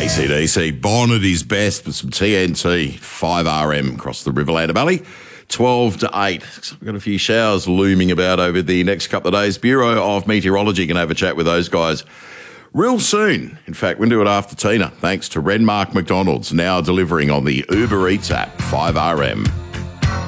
AC/DC, Bonnet is best with some TNT, 5RM across the Riverland Valley, 12 to 8. We've got a few showers looming about over the next couple of days. Bureau of Meteorology can have a chat with those guys real soon. In fact, we'll do it after Tina, thanks to Renmark McDonald's, now delivering on the Uber Eats app, 5RM.